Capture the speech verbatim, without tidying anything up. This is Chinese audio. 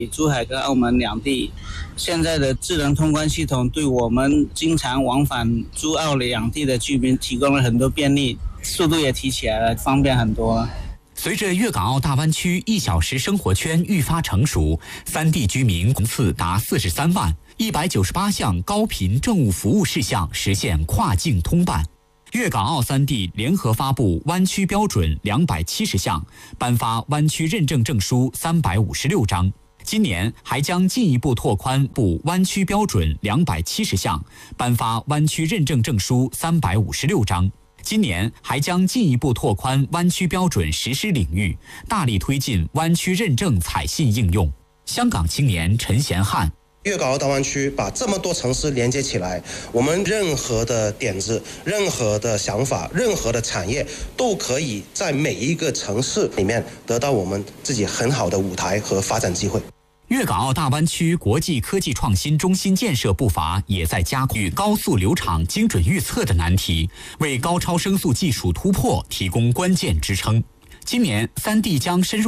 珠海跟澳门两地现在的智能通关系统对我们经常往返珠澳两地的居民提供了很多便利，速度也提起来了，方便很多。 随着粤港澳大湾区一小时生活圈愈发成熟，三地居民人次达四十三万，一百九十八项高频政务服务事项实现跨境通办。粤港澳三地联合发布湾区标准两百七十项，颁发湾区认证证书三百五十六张。今年还将进一步拓宽布湾区标准两百七十项，颁发湾区认证证书三百五十六张。今年还将进一步拓宽湾区标准实施领域，大力推进湾区认证采信应用。香港青年陈贤汉。 粤港澳大湾区把这么多城市连接起来，我们任何的点子、任何的想法、任何的产业都可以在每一个城市里面得到我们自己很好的舞台和发展机会。 粤港澳大湾区国际科技创新中心建设步伐也在加快，高速流场精准预测的难题，为高超声速技术突破提供关键支撑。今年三地将深入